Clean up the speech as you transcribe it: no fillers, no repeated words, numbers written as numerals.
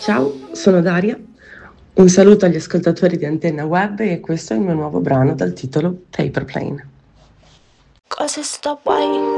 Ciao, sono Daria. Un saluto agli ascoltatori di Antenna Web e questo è il mio nuovo brano dal titolo Paper Plane. Cause it's the white